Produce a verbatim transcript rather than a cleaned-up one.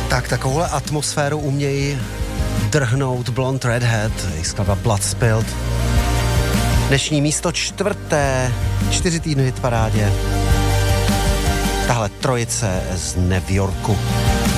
Tak takovouhle atmosféru umějí drhnout Blond Redhead, jejich skladba Blood Spilled. Dnešní místo čtvrté, čtyři týdny hitparádě. Tahle trojice z New Yorku.